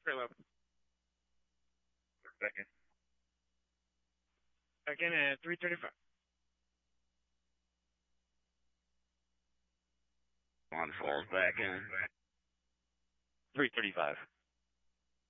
311. Second. Second at 335. One falls back in. 335.